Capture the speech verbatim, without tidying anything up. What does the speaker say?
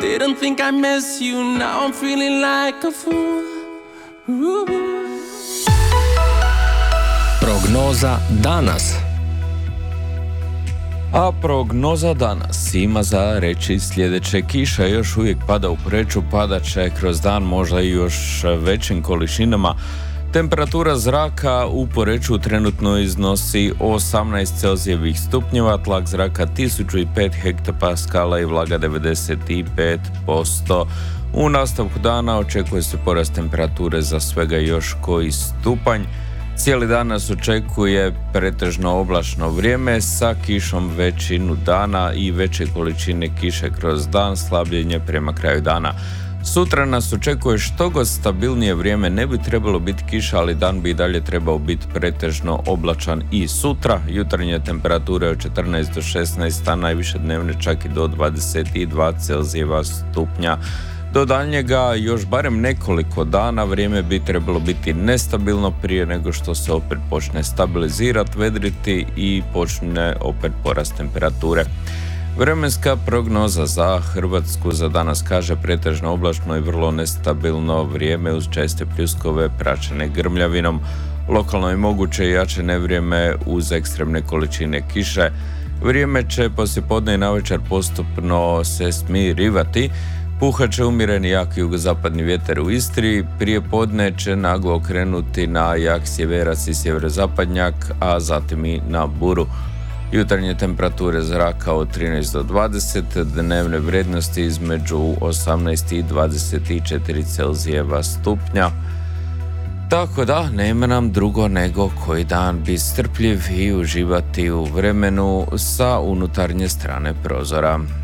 Didn't think I miss you, now I'm feeling like a fool. Ooh. Prognoza danas. A prognoza danas ima za reći sljedeće. Kiša još uvijek pada u Poreču, padat će kroz dan možda i još većim količinama. Temperatura zraka u Poreču trenutno iznosi osamnaest celzijevih stupnjeva, tlak zraka tisuću pet hektopaskala i vlaga devedeset pet posto. U nastavku dana očekuje se porast temperature za svega još koji stupanj. Cijeli dan nas očekuje pretežno oblačno vrijeme sa kišom većinu dana i veće količine kiše kroz dan, slabljenje prema kraju dana. Sutra nas očekuje što god stabilnije vrijeme, ne bi trebalo biti kiša, ali dan bi i dalje trebao biti pretežno oblačan i sutra. Jutarnje temperature od četrnaest do šesnaest, a najviše dnevne čak i do dvadeset dva celzijeva stupnja. Do daljnjega još barem nekoliko dana vrijeme bi trebalo biti nestabilno prije nego što se opet počne stabilizirati, vedriti i počne opet porast temperature. Vremenska prognoza za Hrvatsku za danas kaže pretežno oblačno i vrlo nestabilno vrijeme uz česte pljuskove praćene grmljavinom. Lokalno je moguće jače nevrijeme uz ekstremne količine kiše. Vrijeme će poslijepodne i navečer postupno se smirivati. Puhat će umjereni jak jugozapadni vjetar u Istri, prije podne će naglo okrenuti na jak sjeverac i sjeverozapadnjak, a zatim i na buru. Jutarnje temperature zraka od trinaest do dvadeset, dnevne vrijednosti između osamnaest i dvadeset četiri celzijeva stupnja. Tako da, nema nam drugo nego koji dan biti strpljiv i uživati u vremenu sa unutarnje strane prozora.